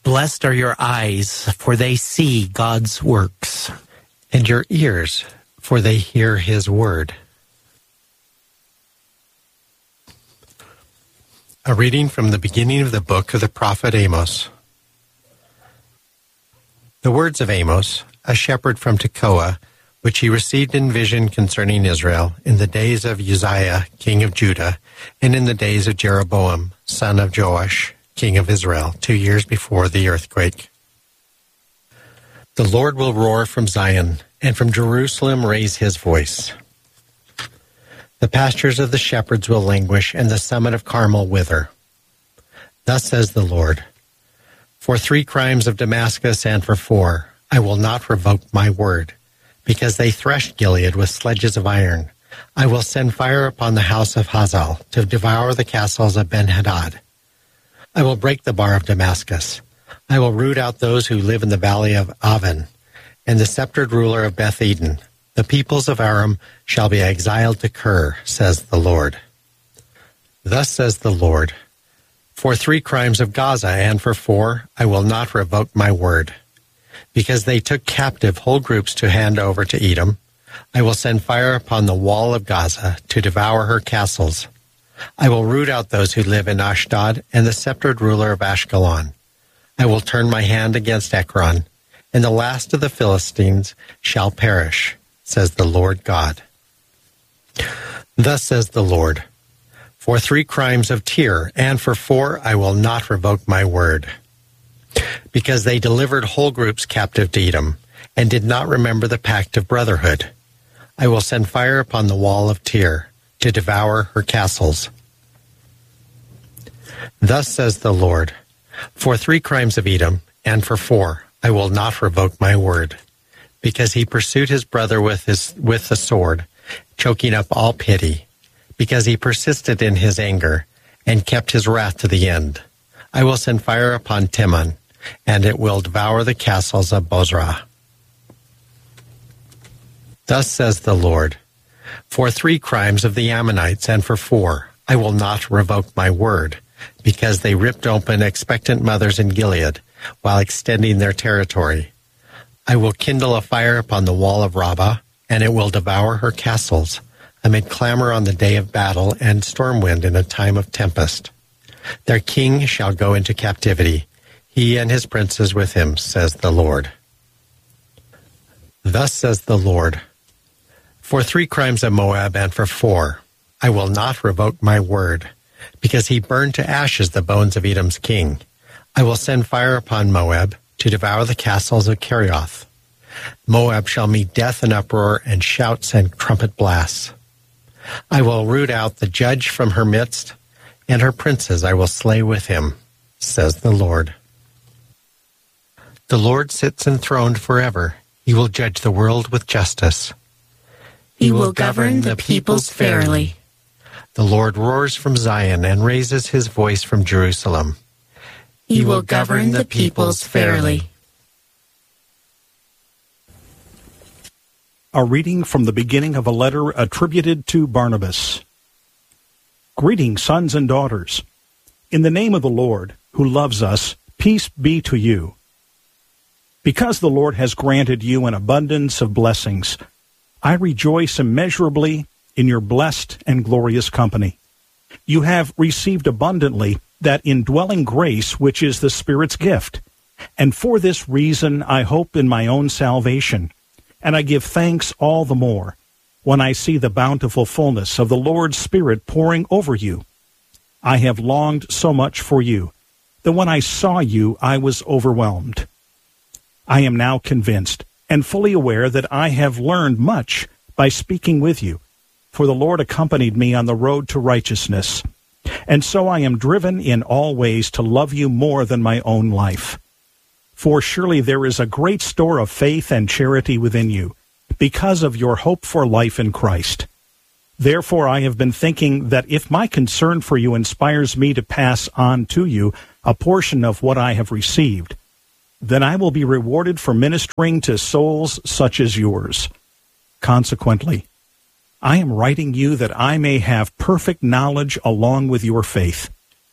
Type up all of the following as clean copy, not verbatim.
Blessed are your eyes, for they see God's works, and your ears, for they hear his word. A reading from the beginning of the book of the prophet Amos. The words of Amos, a shepherd from Tekoa, which he received in vision concerning Israel in the days of Uzziah, king of Judah, and in the days of Jeroboam, son of Joash, king of Israel, 2 years before the earthquake. The Lord will roar from Zion, and from Jerusalem raise his voice. The pastures of the shepherds will languish, and the summit of Carmel wither. Thus says the Lord, for 3 crimes of Damascus and for 4, I will not revoke my word, because they threshed Gilead with sledges of iron. I will send fire upon the house of Hazael to devour the castles of Ben-Hadad. I will break the bar of Damascus. I will root out those who live in the valley of Aven, and the sceptered ruler of Beth-Eden. The peoples of Aram shall be exiled to Kir, says the Lord. Thus says the Lord, for 3 crimes of Gaza and for 4, I will not revoke my word. Because they took captive whole groups to hand over to Edom, I will send fire upon the wall of Gaza to devour her castles. I will root out those who live in Ashdod and the sceptered ruler of Ashkelon. I will turn my hand against Ekron, and the last of the Philistines shall perish, says the Lord God. Thus says the Lord, for 3 crimes of Tyre, and for 4 I will not revoke my word. Because they delivered whole groups captive to Edom, and did not remember the pact of brotherhood, I will send fire upon the wall of Tyre, to devour her castles. Thus says the Lord, for 3 crimes of Edom, and for 4, I will not revoke my word, because he pursued his brother with the sword, choking up all pity, because he persisted in his anger, and kept his wrath to the end. I will send fire upon Timon, and it will devour the castles of Bozrah. Thus says the Lord, for 3 crimes of the Ammonites, and for 4, I will not revoke my word, because they ripped open expectant mothers in Gilead, while extending their territory. I will kindle a fire upon the wall of Rabbah, and it will devour her castles, amid clamor on the day of battle and storm wind in a time of tempest. Their king shall go into captivity, he and his princes with him, says the Lord. Thus says the Lord, for 3 crimes of Moab, and for 4, I will not revoke my word, because he burned to ashes the bones of Edom's king. I will send fire upon Moab to devour the castles of Kerioth. Moab shall meet death and uproar and shouts and trumpet blasts. I will root out the judge from her midst, and her princes I will slay with him, says the Lord. The Lord sits enthroned forever. He will judge the world with justice. He will govern the peoples fairly. The Lord roars from Zion and raises his voice from Jerusalem. He will govern the peoples fairly. A reading from the beginning of a letter attributed to Barnabas. Greetings, sons and daughters. In the name of the Lord, who loves us, peace be to you. Because the Lord has granted you an abundance of blessings, I rejoice immeasurably in your blessed and glorious company. You have received abundantly that indwelling grace which is the Spirit's gift. And for this reason I hope in my own salvation, and I give thanks all the more when I see the bountiful fullness of the Lord's Spirit pouring over you. I have longed so much for you that when I saw you I was overwhelmed. I am now convinced and fully aware that I have learned much by speaking with you, for the Lord accompanied me on the road to righteousness, and so I am driven in all ways to love you more than my own life. For surely there is a great store of faith and charity within you, because of your hope for life in Christ. Therefore I have been thinking that if my concern for you inspires me to pass on to you a portion of what I have received, then I will be rewarded for ministering to souls such as yours. Consequently, I am writing you that I may have perfect knowledge along with your faith.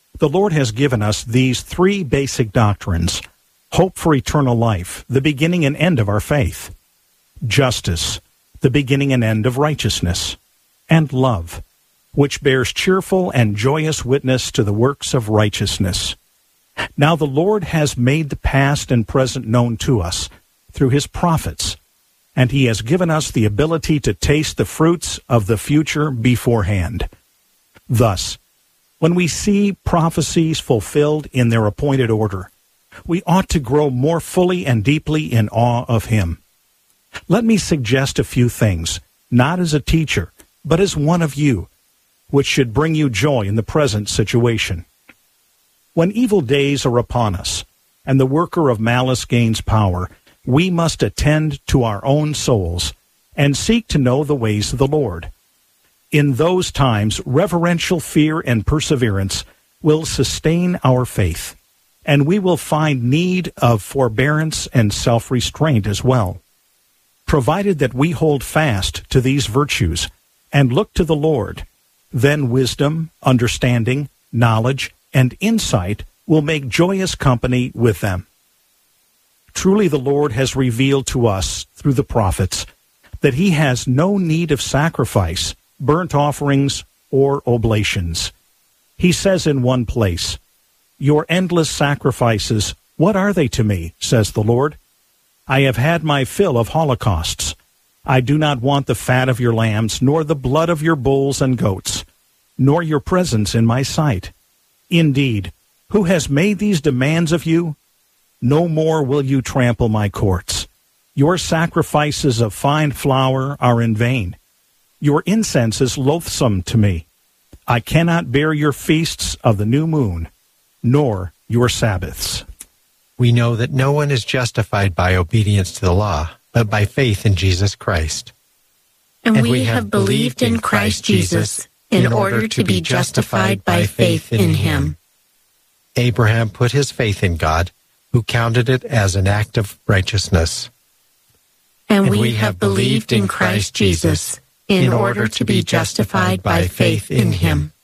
The Lord has given us these three basic doctrines: hope for eternal life, the beginning and end of our faith; justice, the beginning and end of righteousness; and love, which bears cheerful and joyous witness to the works of righteousness. Now the Lord has made the past and present known to us through his prophets, and he has given us the ability to taste the fruits of the future beforehand. Thus, when we see prophecies fulfilled in their appointed order, we ought to grow more fully and deeply in awe of him. Let me suggest a few things, not as a teacher, but as one of you, which should bring you joy in the present situation. When evil days are upon us, and the worker of malice gains power, we must attend to our own souls, and seek to know the ways of the Lord. In those times, reverential fear and perseverance will sustain our faith, and we will find need of forbearance and self-restraint as well. Provided that we hold fast to these virtues and look to the Lord, then wisdom, understanding, knowledge, and insight will make joyous company with them. Truly the Lord has revealed to us through the prophets that he has no need of sacrifice, burnt offerings, or oblations. He says in one place, "Your endless sacrifices, what are they to me, says the Lord? I have had my fill of holocausts. I do not want the fat of your lambs, nor the blood of your bulls and goats, nor your presence in my sight. Indeed, who has made these demands of you? No more will you trample my courts. Your sacrifices of fine flour are in vain. Your incense is loathsome to me. I cannot bear your feasts of the new moon, nor your Sabbaths." We know that no one is justified by obedience to the law, but by faith in Jesus Christ. And we have believed in Christ Jesus in order to be justified by faith in him. Abraham put his faith in God, who counted it as an act of righteousness. And we have believed in Christ Jesus in order to be justified by faith in him.